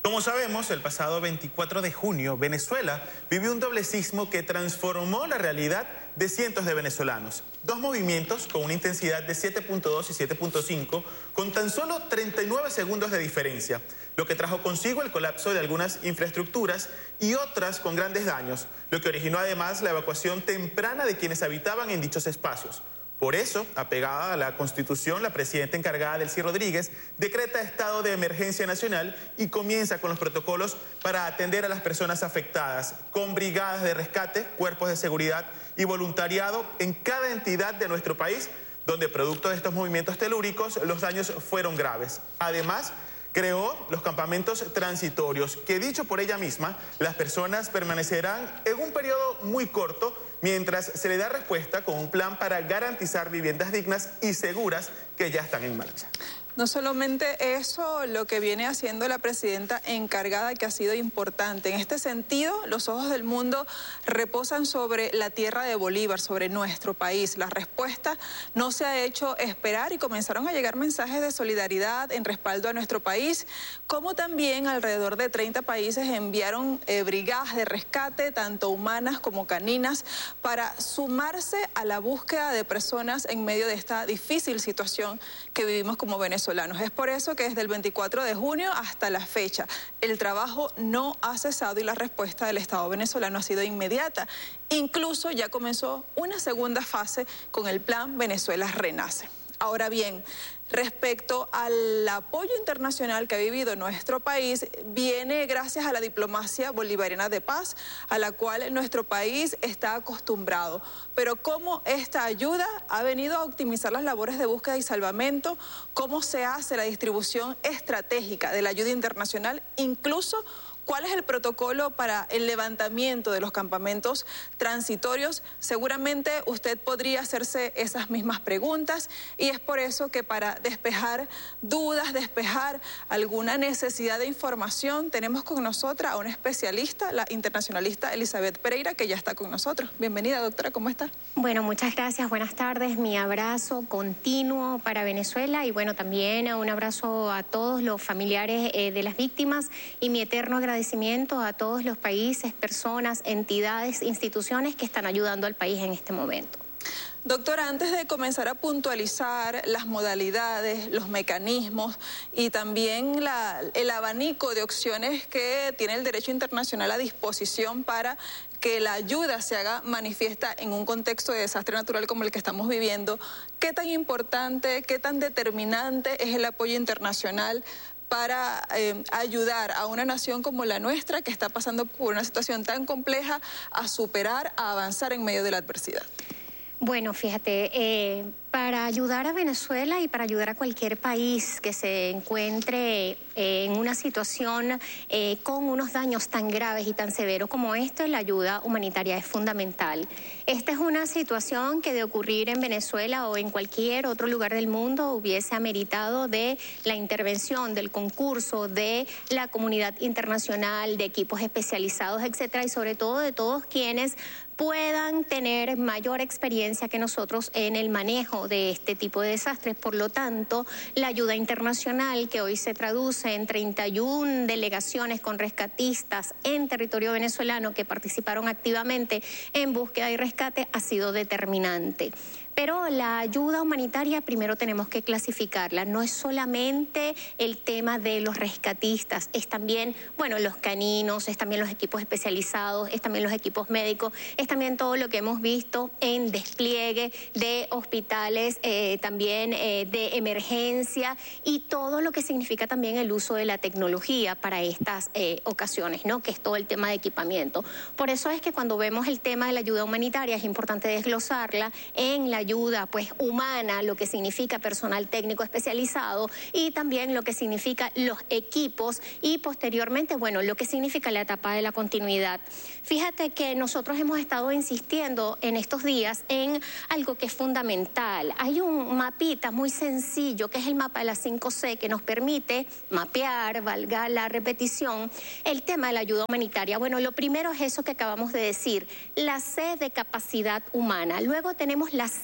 Como sabemos, el pasado 24 de junio, Venezuela vivió un doble sismo que transformó la realidad de cientos de venezolanos. Dos movimientos con una intensidad de 7.2 y 7.5, con tan solo 39 segundos de diferencia, lo que trajo consigo el colapso de algunas infraestructuras y otras con grandes daños, lo que originó además la evacuación temprana de quienes habitaban en dichos espacios. Por eso, apegada a la Constitución, la presidenta encargada, Delcy Rodríguez, decreta estado de emergencia nacional y comienza con los protocolos para atender a las personas afectadas, con brigadas de rescate, cuerpos de seguridad y voluntariado en cada entidad de nuestro país, donde producto de estos movimientos telúricos los daños fueron graves. Además, creó los campamentos transitorios, que dicho por ella misma, las personas permanecerán en un periodo muy corto mientras se le da respuesta con un plan para garantizar viviendas dignas y seguras que ya están en marcha. No solamente eso, lo que viene haciendo la presidenta encargada, que ha sido importante. En este sentido, los ojos del mundo reposan sobre la tierra de Bolívar, sobre nuestro país. La respuesta no se ha hecho esperar y comenzaron a llegar mensajes de solidaridad en respaldo a nuestro país, como también alrededor de 30 países enviaron brigadas de rescate, tanto humanas como caninas, para sumarse a la búsqueda de personas en medio de esta difícil situación que vivimos como venezolanos. Es por eso que desde el 24 de junio hasta la fecha el trabajo no ha cesado y la respuesta del Estado venezolano ha sido inmediata. Incluso ya comenzó una segunda fase con el Plan Venezuela Renace. Ahora bien, respecto al apoyo internacional que ha vivido nuestro país, viene gracias a la diplomacia bolivariana de paz, a la cual nuestro país está acostumbrado. Pero cómo esta ayuda ha venido a optimizar las labores de búsqueda y salvamento, cómo se hace la distribución estratégica de la ayuda internacional, incluso ¿cuál es el protocolo para el levantamiento de los campamentos transitorios? Seguramente usted podría hacerse esas mismas preguntas y es por eso que para despejar dudas, despejar alguna necesidad de información, tenemos con nosotros a una especialista, la internacionalista Elizabeth Pereira, que ya está con nosotros. Bienvenida, doctora, ¿cómo está? Bueno, muchas gracias, buenas tardes. Mi abrazo continuo para Venezuela y bueno, también un abrazo a todos los familiares de las víctimas y mi eterno agradecimiento a todos los países, personas, entidades, instituciones que están ayudando al país en este momento. Doctora, antes de comenzar a puntualizar las modalidades, los mecanismos y también el abanico de opciones que tiene el derecho internacional a disposición para que la ayuda se haga manifiesta en un contexto de desastre natural como el que estamos viviendo, ¿qué tan importante, qué tan determinante es el apoyo internacional para ayudar a una nación como la nuestra, que está pasando por una situación tan compleja, a superar, a avanzar en medio de la adversidad? Bueno, fíjate, para ayudar a Venezuela y para ayudar a cualquier país que se encuentre en una situación con unos daños tan graves y tan severos como esto, la ayuda humanitaria es fundamental. Esta es una situación que de ocurrir en Venezuela o en cualquier otro lugar del mundo hubiese ameritado de la intervención, del concurso, de la comunidad internacional, de equipos especializados, etcétera, y sobre todo de todos quienes puedan tener mayor experiencia que nosotros en el manejo de este tipo de desastres. Por lo tanto, la ayuda internacional que hoy se traduce en 31 delegaciones con rescatistas en territorio venezolano que participaron activamente en búsqueda y rescate ha sido determinante. Pero la ayuda humanitaria primero tenemos que clasificarla. No es solamente el tema de los rescatistas, es también, bueno, los caninos, es también los equipos especializados, es también los equipos médicos, es también todo lo que hemos visto en despliegue de hospitales, también de emergencia y todo lo que significa también el uso de la tecnología para estas ocasiones, ¿no? Que es todo el tema de equipamiento. Por eso es que cuando vemos el tema de la ayuda humanitaria es importante desglosarla en la ayuda pues humana, lo que significa personal técnico especializado y también lo que significa los equipos y posteriormente, bueno, lo que significa la etapa de la continuidad. Fíjate que nosotros hemos estado insistiendo en estos días en algo que es fundamental. Hay un mapita muy sencillo que es el mapa de las 5C que nos permite mapear, valga la repetición, el tema de la ayuda humanitaria. Bueno, lo primero es eso que acabamos de decir, la C de capacidad humana. Luego tenemos la C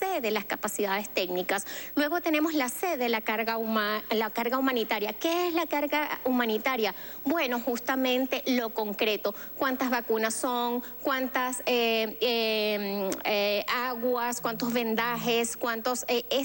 C de las capacidades técnicas. Luego tenemos la C de la carga humanitaria. ¿Qué es la carga humanitaria? Bueno, justamente lo concreto. ¿Cuántas vacunas son? ¿Cuántas aguas? ¿Cuántos vendajes? ¿Cuántos?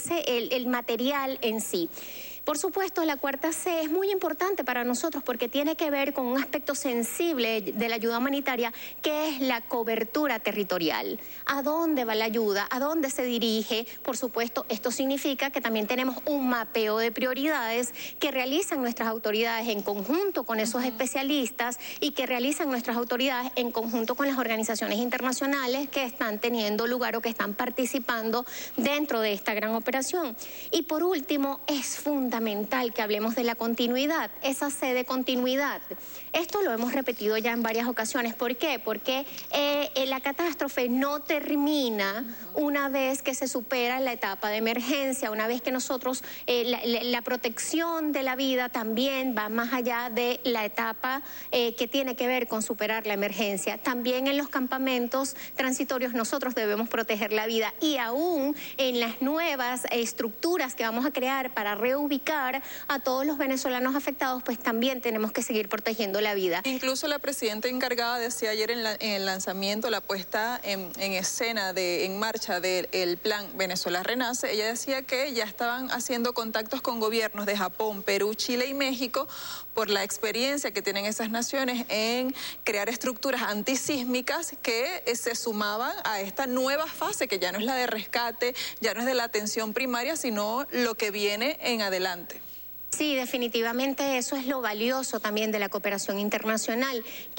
El material en sí. Por supuesto, la cuarta C es muy importante para nosotros porque tiene que ver con un aspecto sensible de la ayuda humanitaria, que es la cobertura territorial. ¿A dónde va la ayuda? ¿A dónde se dirige? Por supuesto, esto significa que también tenemos un mapeo de prioridades que realizan nuestras autoridades en conjunto con esos especialistas y que realizan nuestras autoridades en conjunto con las organizaciones internacionales que están teniendo lugar o que están participando dentro de esta gran operación. Y por último, es fundamental que hablemos de la continuidad, esa C de continuidad. Esto lo hemos repetido ya en varias ocasiones. ¿Por qué? Porque la catástrofe no termina una vez que se supera la etapa de emergencia, una vez que nosotros, la protección de la vida también va más allá de la etapa que tiene que ver con superar la emergencia. También en los campamentos transitorios nosotros debemos proteger la vida y aún en las nuevas estructuras que vamos a crear para reubicar a todos los venezolanos afectados, pues también tenemos que seguir protegiendo la vida. Incluso la presidenta encargada decía ayer en el lanzamiento, la puesta en escena, en marcha del plan Venezuela Renace, ella decía que ya estaban haciendo contactos con gobiernos de Japón, Perú, Chile y México por la experiencia que tienen esas naciones en crear estructuras antisísmicas que se sumaban a esta nueva fase, que ya no es la de rescate, ya no es de la atención primaria, sino lo que viene en adelante. Sí, definitivamente eso es lo valioso también de la cooperación internacional,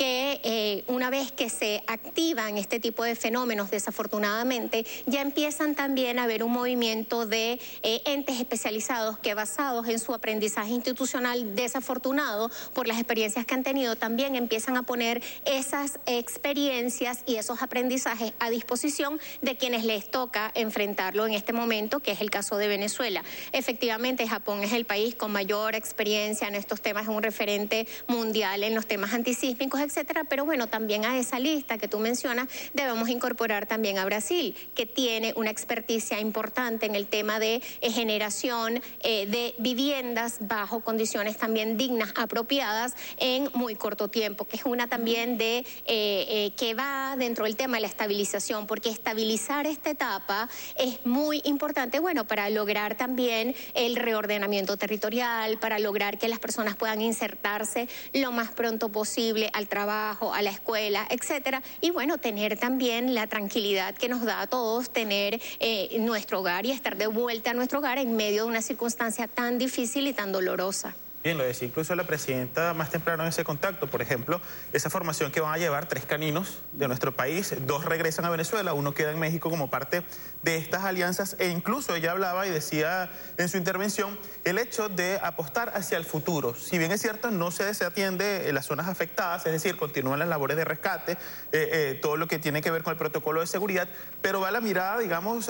que una vez que se activan este tipo de fenómenos, desafortunadamente, ya empiezan también a haber un movimiento de entes especializados que, basados en su aprendizaje institucional desafortunado por las experiencias que han tenido, también empiezan a poner esas experiencias y esos aprendizajes a disposición de quienes les toca enfrentarlo en este momento, que es el caso de Venezuela. Efectivamente, Japón es el país con mayor experiencia en estos temas, es un referente mundial en los temas antisísmicos, etcétera, pero bueno, también a esa lista que tú mencionas debemos incorporar también a Brasil, que tiene una experticia importante en el tema de generación de viviendas bajo condiciones también dignas, apropiadas en muy corto tiempo, que es una también de que va dentro del tema de la estabilización, porque estabilizar esta etapa es muy importante, bueno, para lograr también el reordenamiento territorial, para lograr que las personas puedan insertarse lo más pronto posible al trabajo, a la escuela, etcétera. Y bueno, tener también la tranquilidad que nos da a todos tener nuestro hogar y estar de vuelta a nuestro hogar en medio de una circunstancia tan difícil y tan dolorosa. Bien, lo decía incluso la presidenta más temprano en ese contacto. Por ejemplo, esa formación que van a llevar 3 caninos de nuestro país, 2 regresan a Venezuela, 1 queda en México como parte de estas alianzas, e incluso ella hablaba y decía en su intervención el hecho de apostar hacia el futuro. Si bien es cierto, no se atiende en las zonas afectadas, es decir, continúan las labores de rescate, todo lo que tiene que ver con el protocolo de seguridad, pero va la mirada, digamos,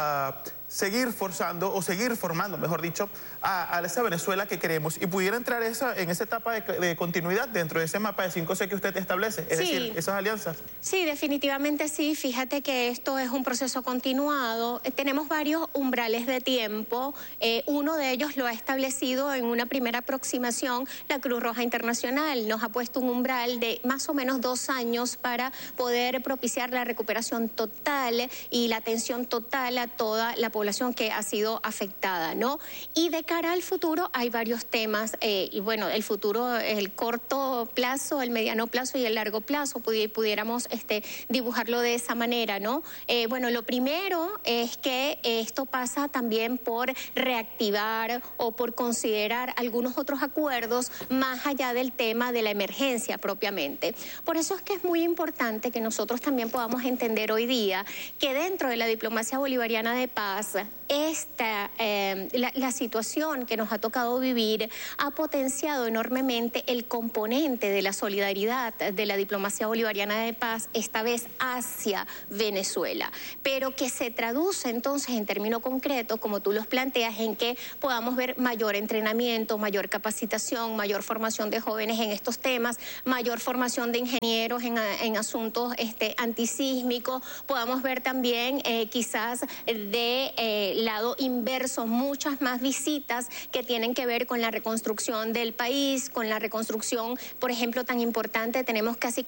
a seguir forzando o seguir formando, mejor dicho, a esa Venezuela que queremos, y pudiera entrar en esa etapa de continuidad dentro de ese mapa de 5C que usted establece, es decir, esas alianzas. Sí, definitivamente sí. Fíjate que esto es un proceso continuado. Tenemos varios umbrales de tiempo. Uno de ellos lo ha establecido en una primera aproximación la Cruz Roja Internacional. Nos ha puesto un umbral de más o menos 2 años para poder propiciar la recuperación total y la atención total a toda la población que ha sido afectada, ¿no? Y de cara al futuro hay varios temas, y bueno, el futuro, el corto plazo, el mediano plazo y el largo plazo, pudiéramos dibujarlo de esa manera, ¿no? Bueno, lo primero es que esto pasa también por reactivar o por considerar algunos otros acuerdos más allá del tema de la emergencia propiamente. Por eso es que es muy importante que nosotros también podamos entender hoy día que dentro de la diplomacia bolivariana de paz la situación que nos ha tocado vivir ha potenciado enormemente el componente de la solidaridad de la diplomacia bolivariana de paz, esta vez hacia Venezuela, pero que se traduce entonces en términos concretos, como tú los planteas, en que podamos ver mayor entrenamiento, mayor capacitación, mayor formación de jóvenes en estos temas, mayor formación de ingenieros en asuntos antisísmicos. Podamos ver también quizás de lado inverso muchas más visitas que tienen que ver con la reconstrucción del país, con la reconstrucción, por ejemplo, tan importante. Tenemos casi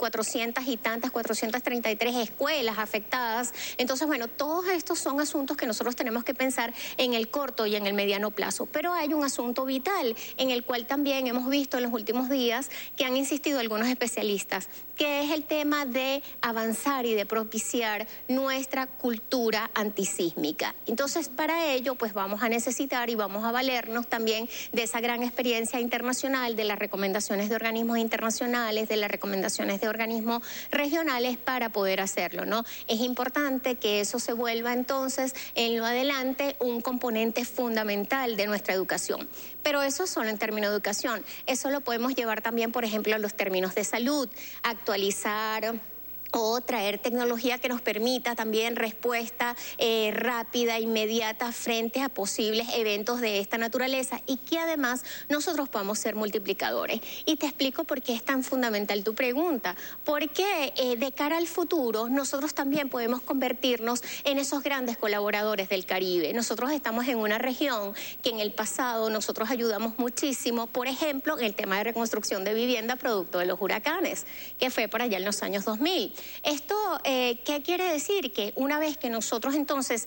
433 escuelas afectadas. Entonces, bueno, todos estos son asuntos que nosotros tenemos que pensar en el corto y en el mediano plazo. Pero hay un asunto vital en el cual también hemos visto en los últimos días que han insistido algunos especialistas, que es el tema de avanzar y de propiciar nuestra cultura antisísmica. Entonces, para ello, pues vamos a necesitar y vamos a valernos también de esa gran experiencia internacional, de las recomendaciones de organismos internacionales, de las recomendaciones de organismos regionales para poder hacerlo, ¿no? Es importante que eso se vuelva entonces en lo adelante un componente fundamental de nuestra educación. Pero eso solo en términos de educación. Eso lo podemos llevar también, por ejemplo, a los términos de salud, actualizar o traer tecnología que nos permita también respuesta rápida, inmediata frente a posibles eventos de esta naturaleza y que además nosotros podamos ser multiplicadores. Y te explico por qué es tan fundamental tu pregunta. Porque de cara al futuro nosotros también podemos convertirnos en esos grandes colaboradores del Caribe. Nosotros estamos en una región que en el pasado nosotros ayudamos muchísimo, por ejemplo, en el tema de reconstrucción de vivienda producto de los huracanes, que fue por allá en los años 2000. Esto, ¿qué quiere decir? Que una vez que nosotros entonces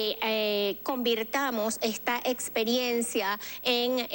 convirtamos esta experiencia en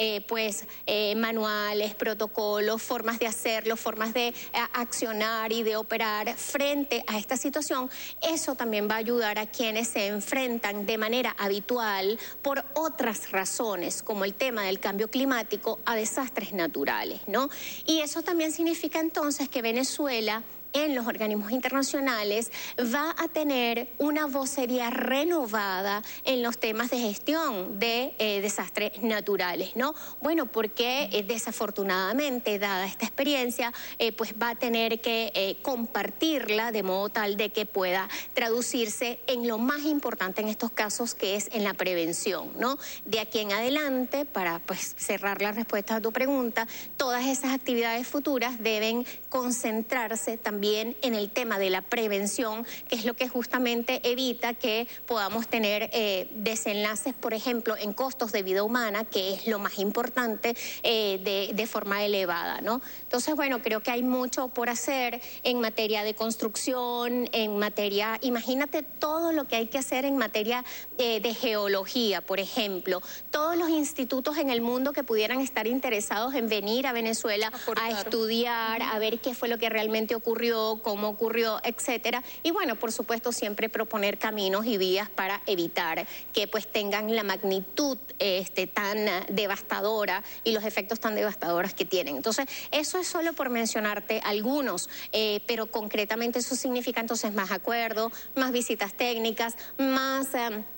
manuales, protocolos, formas de hacerlo, formas de accionar y de operar frente a esta situación, eso también va a ayudar a quienes se enfrentan de manera habitual por otras razones, como el tema del cambio climático, a desastres naturales, ¿no? Y eso también significa entonces que Venezuela en los organismos internacionales va a tener una vocería renovada en los temas de gestión de desastres naturales, ¿no? Bueno, porque desafortunadamente, dada esta experiencia, pues va a tener que compartirla de modo tal de que pueda traducirse en lo más importante en estos casos, que es en la prevención, ¿no? De aquí en adelante, para pues cerrar la respuesta a tu pregunta, todas esas actividades futuras deben concentrarse también en el tema de la prevención, que es lo que justamente evita que podamos tener desenlaces, por ejemplo, en costos de vida humana, que es lo más importante, de forma elevada, ¿no? Entonces, bueno, creo que hay mucho por hacer en materia de construcción, en materia, imagínate todo lo que hay que hacer en materia de geología, por ejemplo. Todos los institutos en el mundo que pudieran estar interesados en venir a Venezuela a estudiar, a ver qué fue lo que realmente ocurrió, cómo ocurrió, etcétera. Y bueno, por supuesto, siempre proponer caminos y vías para evitar que pues tengan la magnitud tan devastadora y los efectos tan devastadores que tienen. Entonces, eso es solo por mencionarte algunos, pero concretamente eso significa entonces más acuerdo, más visitas técnicas, más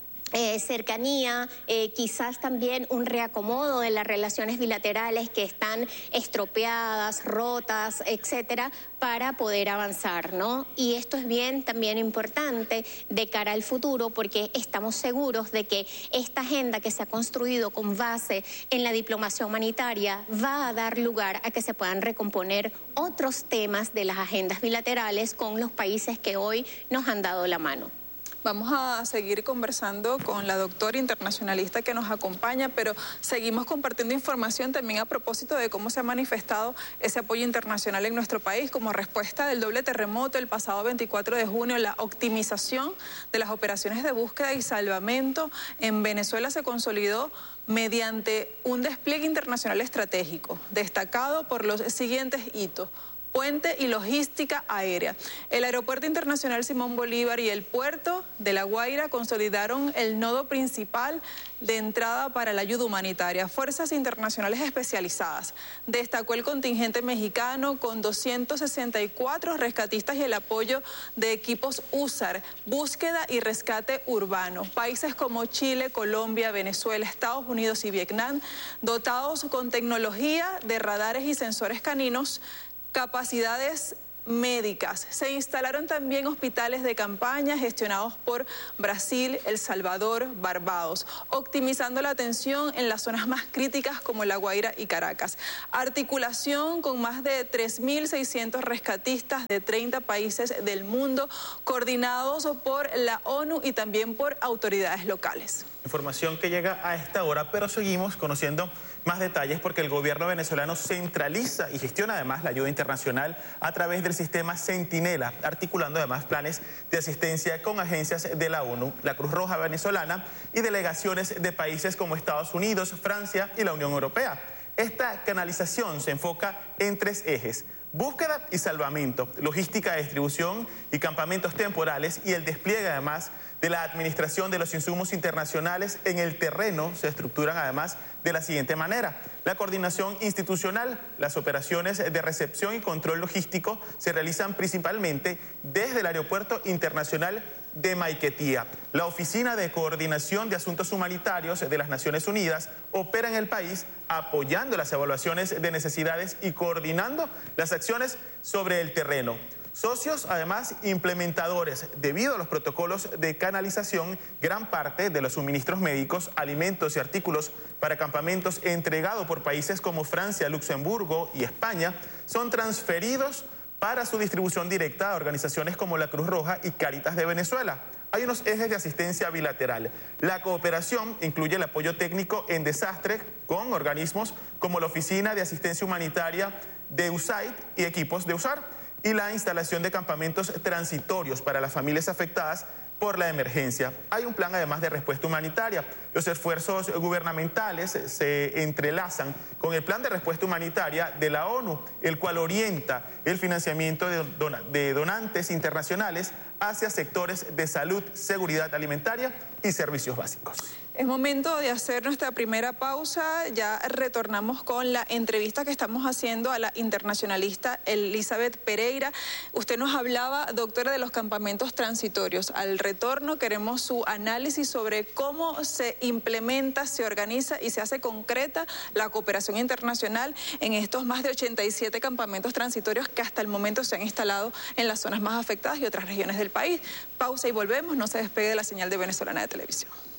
cercanía, quizás también un reacomodo de las relaciones bilaterales que están estropeadas, rotas, etcétera, para poder avanzar, ¿no? Y esto es bien también importante de cara al futuro, porque estamos seguros de que esta agenda que se ha construido con base en la diplomacia humanitaria va a dar lugar a que se puedan recomponer otros temas de las agendas bilaterales con los países que hoy nos han dado la mano. Vamos a seguir conversando con la doctora internacionalista que nos acompaña, pero seguimos compartiendo información también a propósito de cómo se ha manifestado ese apoyo internacional en nuestro país como respuesta del doble terremoto el pasado 24 de junio. La optimización de las operaciones de búsqueda y salvamento en Venezuela se consolidó mediante un despliegue internacional estratégico, destacado por los siguientes hitos. puente y logística aérea. El Aeropuerto Internacional Simón Bolívar y el puerto de La Guaira consolidaron el nodo principal de entrada para la ayuda humanitaria. Fuerzas internacionales especializadas. Destacó el contingente mexicano con 264 rescatistas y el apoyo de equipos USAR, búsqueda y rescate urbano. Países como Chile, Colombia, Venezuela, Estados Unidos y Vietnam, dotados con tecnología de radares y sensores caninos, capacidades médicas. Se instalaron también hospitales de campaña gestionados por Brasil, El Salvador, Barbados, optimizando la atención en las zonas más críticas como La Guaira y Caracas. Articulación con más de 3.600 rescatistas de 30 países del mundo, coordinados por la ONU y también por autoridades locales. Información que llega a esta hora, pero seguimos conociendo más detalles porque el gobierno venezolano centraliza y gestiona además la ayuda internacional a través del sistema Centinela, articulando además planes de asistencia con agencias de la ONU, la Cruz Roja venezolana y delegaciones de países como Estados Unidos, Francia y la Unión Europea. Esta canalización se enfoca en 3 ejes: búsqueda y salvamento, logística de distribución y campamentos temporales, y el despliegue además de la administración de los insumos internacionales en el terreno se estructuran además de la siguiente manera: la coordinación institucional, las operaciones de recepción y control logístico se realizan principalmente desde el Aeropuerto Internacional de Maiquetía. La Oficina de Coordinación de Asuntos Humanitarios de las Naciones Unidas opera en el país apoyando las evaluaciones de necesidades y coordinando las acciones sobre el terreno. Socios, además, implementadores. Debido a los protocolos de canalización, gran parte de los suministros médicos, alimentos y artículos para campamentos entregados por países como Francia, Luxemburgo y España son transferidos para su distribución directa a organizaciones como la Cruz Roja y Cáritas de Venezuela. Hay unos ejes de asistencia bilateral. La cooperación incluye el apoyo técnico en desastres con organismos como la Oficina de Asistencia Humanitaria de USAID y equipos de USAR, y la instalación de campamentos transitorios para las familias afectadas por la emergencia. Hay un plan además de respuesta humanitaria. Los esfuerzos gubernamentales se entrelazan con el plan de respuesta humanitaria de la ONU, el cual orienta el financiamiento de donantes internacionales hacia sectores de salud, seguridad alimentaria y servicios básicos. Es momento de hacer nuestra primera pausa. Ya retornamos con la entrevista que estamos haciendo a la internacionalista Elizabeth Pereira. Usted nos hablaba, doctora, de los campamentos transitorios. Al retorno queremos su análisis sobre cómo se implementa, se organiza y se hace concreta la cooperación internacional en estos más de 87 campamentos transitorios que hasta el momento se han instalado en las zonas más afectadas y otras regiones del país. Pausa y volvemos. No se despegue de la señal de Venezolana de Televisión.